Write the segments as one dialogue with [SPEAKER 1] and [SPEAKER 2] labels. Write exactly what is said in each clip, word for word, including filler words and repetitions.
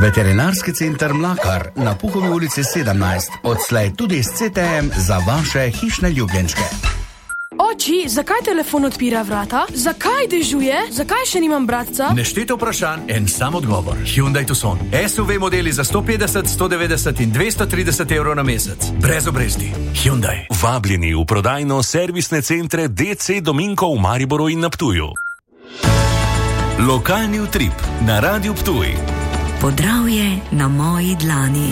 [SPEAKER 1] Veterinarski center Mlakar na Puhovi ulici sedemnajst, odslej tudi s C T M za vaše hišne ljubljenčke.
[SPEAKER 2] Oči, zakaj telefon odpira vrata? Zakaj dežuje? Zakaj še nimam bratca?
[SPEAKER 3] Nešteto vprašanj, en sam odgovor. Hyundai Tucson. S U V modeli za sto petdeset, sto devetdeset in dvesto trideset evrov na mesec. Brez obresti. Hyundai.
[SPEAKER 4] Vabljeni v prodajno servisne centre D C Dominko v Mariboru in na Ptuju. Lokalni utrip na Radiu Ptuj.
[SPEAKER 5] Podravje na moji dlani.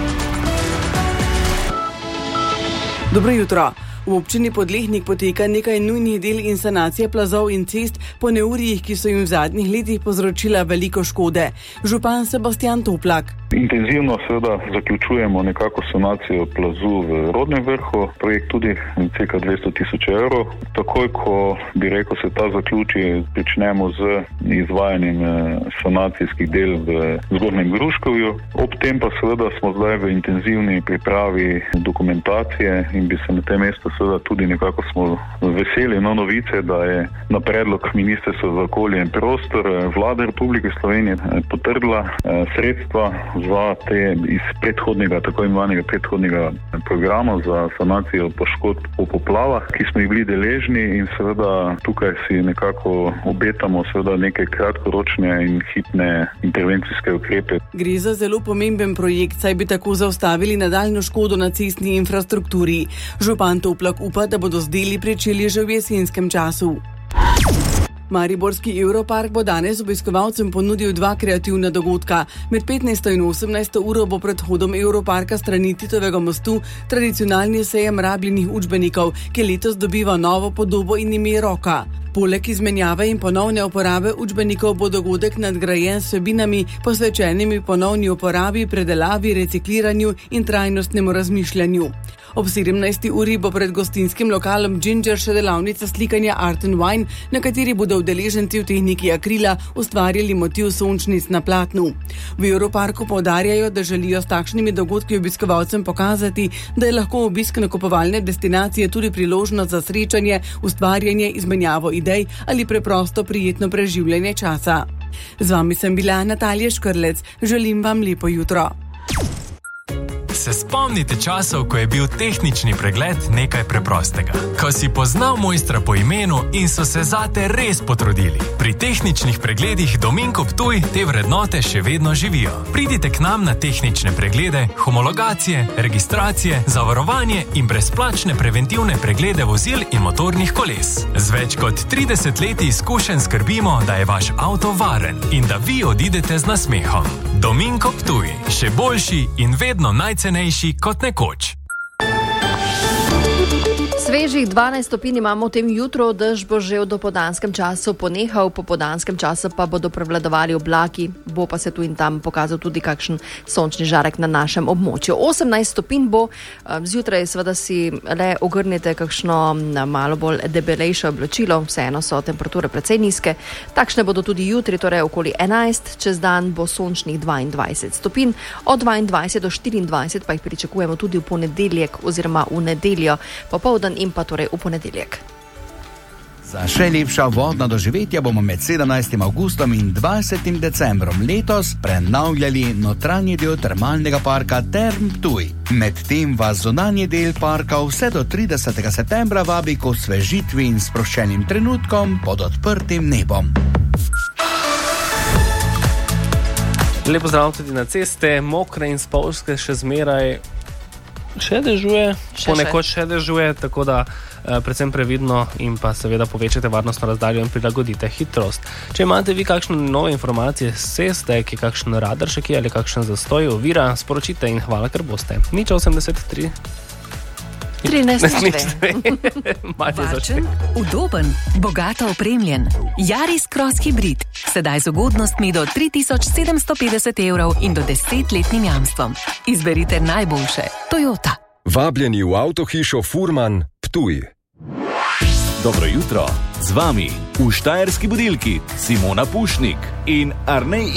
[SPEAKER 6] Dobro jutro. V občini Podlehnik poteka nekaj nujnih del in sanacije plazov in cest po neurjih, ki so jim v zadnjih letih povzročila veliko škode. Župan Sebastian Toplak.
[SPEAKER 7] Intenzivno seveda zaključujemo nekako sanacijo plazu v Rodnem Vrhu, projekt tudi cirka dvesto tisoč evrov. Takoj, ko bi rekel se ta zaključi, pričnemo z izvajanjem sanacijskih del v Zgornjem Gruškovju. Ob tem pa seveda smo zdaj v intenzivni pripravi dokumentacije in bi se na tem mestu seveda tudi nekako smo veseli na novice, da je na predlog Ministrstva za okolje in prostor Vlada Republike Slovenije potrdila sredstva za te iz predhodnega, tako imenovanega predhodnega programa za sanacijo poškodb po poplavah, ki smo jih bili deležni in seveda tukaj si nekako obetamo seveda neke kratkoročne in hitne intervencijske ukrepe.
[SPEAKER 6] Gre za zelo pomemben projekt, saj bi tako zaustavili nadaljnjo škodo na cestni infrastrukturi. Župan Toplak upa, da bodo z deli pričeli že v jesenskem času. Mariborski Europark bo danes obiskovalcem ponudil dva kreativna dogodka. Med petnajsto in osemnajsto uro bo pred vhodom Europarka strani Titovega mostu tradicionalni sejem rabljenih učbenikov, ki letos dobiva novo podobo in ime Roka. Poleg izmenjave in ponovne uporabe učbenikov bo dogodek nadgrajen s vsebinami posvečenimi ponovni uporabi, predelavi, recikliranju in trajnostnemu razmišljanju. Ob sedemnajsti uri bo pred gostinskim lokalom Ginger še delavnica slikanja Art and Wine, na kateri bodo udeleženci v tehniki akrila ustvarjali motiv sončnic na platnu. V Europarku poudarjajo, da želijo s takšnimi dogodki obiskovalcem pokazati, da je lahko obisk nakupovalne destinacije tudi priložnost za srečanje, ustvarjanje, izmenjavo idej ali preprosto prijetno preživljanje časa. Z vami sem bila Natalija Škrlec. Želim vam lepo jutro.
[SPEAKER 8] Se spomnite časov, ko je bil tehnični pregled nekaj preprostega? Ko si poznal mojstra po imenu in so se zate res potrudili. Pri tehničnih pregledih Dominko Ptuj te vrednote še vedno živijo. Pridite k nam na tehnične preglede, homologacije, registracije, zavarovanje in brezplačne preventivne preglede vozil in motornih koles. Z več kot trideset leti izkušenj skrbimo, da je vaš avto varen in da vi odidete z nasmehom. Dominko Ptuj, še boljši in vedno najcenejši kot nekoč.
[SPEAKER 9] Svežih dvanajst stopinj imamo v tem jutru, dež bo že v dopoldanskem času ponehal, po popoldanskem času pa bodo prevladovali oblaki, bo pa se tu in tam pokazal tudi kakšen sončni žarek na našem območju. osemnajst stopinj bo, zjutraj seveda si le ogrnite kakšno malo bolj debelejše oblačilo, vseeno so temperature precej nizke. Takšne bodo tudi jutri, torej okoli enajst, čez dan bo sončnih dvaindvajset stopinj, od dvaindvajset do štiriindvajset pa jih pričakujemo tudi v ponedeljek oziroma v nedeljo popoldan in pa torej v ponedeljek.
[SPEAKER 1] Za še lepša vodna doživetja bomo med sedemnajstim avgustom in dvajsetim decembrom letos prenavljali notranji del termalnega parka Term Ptuj. Medtem vas zunanji del parka vse do tridesetega septembra vabi k osvežitvi in sproščenim trenutkom pod odprtim nebom.
[SPEAKER 10] Lep pozdrav tudi na ceste, mokre in spolzke še zmeraj. Še dežuje, ponekod še dežuje, tako da eh, predvsem previdno in pa seveda povečate varnostno razdaljo in prilagodite hitrost. Če imate vi kakšne nove informacije s ceste, ki kakšen radar še kje ali kakšen zastoj ovira, sporočite in hvala, ker boste. Nič osemdeset tri.
[SPEAKER 9] trinajst
[SPEAKER 10] dve.
[SPEAKER 5] Varčen, udoben, bogato opremljen. Yaris Cross Hybrid. Sedaj z ugodnostmi do tri tisoč sedemsto petdeset evrov in do desetletnim jamstvom. Izberite najboljše. Toyota.
[SPEAKER 11] Vabljeni v avtohišo Furman Ptuj.
[SPEAKER 12] Dobro jutro. Z vami v Štajerski budilki Simona Pušnik in Arnej